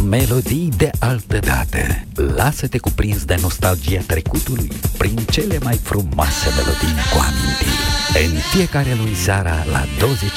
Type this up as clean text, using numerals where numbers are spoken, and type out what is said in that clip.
Melodii de altădată. Lasă-te cuprins de nostalgia trecutului prin cele mai frumoase melodii cu amintiri. În fiecare luni seara la 21